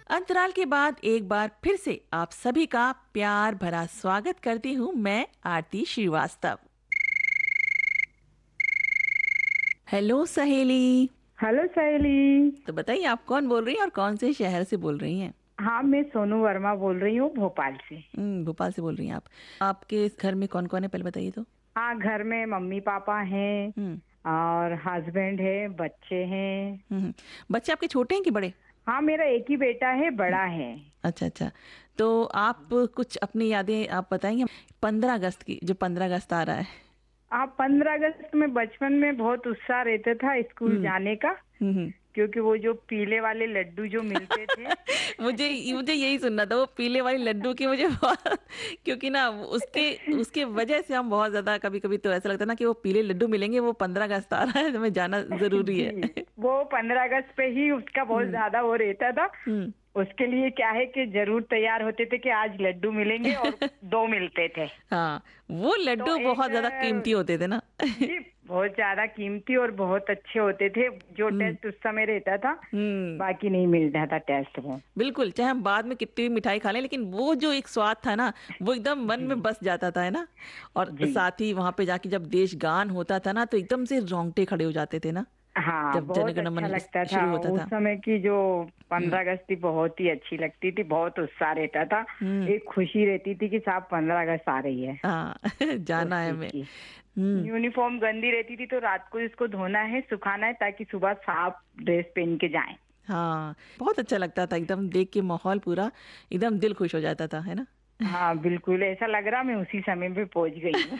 अंतराल के बाद एक बार फिर से आप सभी का प्यार भरा स्वागत करती हूँ मैं आरती श्रीवास्तव। हेलो सहेली। हेलो सहेली। तो बताइए आप कौन बोल रही हैं और कौन से शहर से बोल रही हैं? हाँ, मैं सोनू वर्मा बोल रही हूँ भोपाल से। भोपाल से बोल रही हैं आप। आपके घर में कौन कौन है पहले बताइए तो। हाँ, घर में मम्मी पापा हैं हम्म। और हस्बैंड है, बच्चे हैं। हम्म। बच्चे आपके छोटे हैं कि बड़े? हाँ, मेरा एक ही बेटा है, बड़ा है। अच्छा अच्छा। तो आप कुछ अपनी यादें आप बताएंगे 15 अगस्त की, जो 15 अगस्त आ रहा है। हाँ, 15 अगस्त में बचपन में बहुत उत्साह रहता था स्कूल हम्म। जाने का, हम्म। क्योंकि वो जो पीले वाले लड्डू जो मिलते थे। मुझे मुझे यही सुनना था, वो पीले वाली लड्डू की मुझे बहुत क्योंकि ना उसके उसके वजह से हम बहुत ज्यादा, कभी कभी तो ऐसा लगता है ना कि वो पीले लड्डू मिलेंगे, वो 15 अगस्त आ रहा है, हमें जाना जरूरी जी, है। वो 15 अगस्त पे ही उसका बहुत हम्म। ज्यादा वो रहता था। हम्म। उसके लिए क्या है कि जरूर तैयार होते थे कि आज लड्डू मिलेंगे, और दो मिलते थे। हाँ, वो तो लड्डू एक बहुत ज्यादा कीमती होते थे ना। जी, बहुत ज्यादा कीमती और बहुत अच्छे होते थे। जो हम्म। टेस्ट उस समय रहता था, हम्म। बाकी नहीं मिलता था टेस्ट में। बिल्कुल, चाहे हम बाद में कितनी भी मिठाई खा लें, लेकिन वो जो एक स्वाद था ना, वो एकदम मन जी में बस जाता था, है ना। और जी। साथ ही वहां पे जाके जब देश गान होता था ना, तो एकदम से रोंगटे खड़े हो जाते थे ना, हाँ, जब बहुत जनगण अच्छा मन लगता था। शुरू होता उस था। समय की जो हम्म। 15 अगस्त थी बहुत ही अच्छी लगती थी, बहुत उत्साह रहता था। हम्म। एक खुशी रहती थी कि साहब 15 अगस्त आ रही है। हाँ। उस जाना है चीज हमें। की हम्म। यूनिफॉर्म गंदी रहती थी तो रात को इसको धोना है, सुखाना है, ताकि सुबह साफ ड्रेस पहन के जाएं। हाँ, बहुत अच्छा लगता था, एकदम देख के माहौल पूरा एकदम दिल खुश हो जाता था, है ना। हाँ, बिल्कुल ऐसा लग रहा मैं उसी समय पे पहुंच गई हूँ।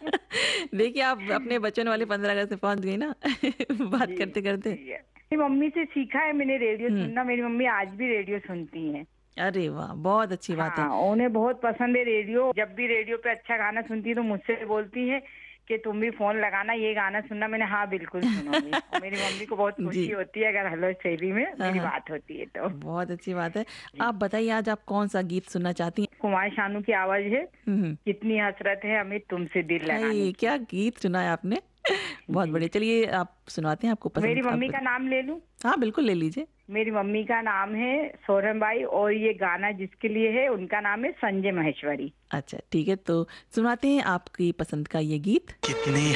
देखिए आप अपने बचपन वाले जी 15 अगस्त में पहुंच गई ना। बात जी करते करते। जी। मेरी मम्मी से सीखा है मैंने रेडियो हम्म। सुनना। मेरी मम्मी आज भी रेडियो सुनती हैं। अरे वाह, बहुत अच्छी बात है। हाँ, उन्हें बहुत पसंद है रेडियो। जब भी रेडियो पे अच्छा गाना सुनती है तो मुझसे बोलती है कि तुम भी फोन लगाना, ये गाना सुनना। मैंने हाँ बिल्कुल सुनूंगी। और मेरी मम्मी को बहुत जी। खुशी होती है अगर हेलो शैली में हाँ मेरी हाँ, बात होती है तो। बहुत अच्छी बात है। जी। आप बताइए आज आप कौन सा गीत सुनना चाहती हैं? कुमार शानू की आवाज है, हम्म। कितनी हसरत है हमें तुमसे दिल लगाने हाय, की। क्या गीत सुना है आपने। बहुत जी। बढ़िया, चलिए आप सुनाते हैं, आपको मेरी पसंद मम्मी आप। का नाम ले लूं? हाँ बिल्कुल, ले लीजिए। मेरी मम्मी का नाम है सोरम बाई, और ये गाना जिसके लिए है उनका नाम है संजय महेश्वरी। अच्छा ठीक है, तो सुनाते हैं आपकी पसंद का ये गीत। कितनी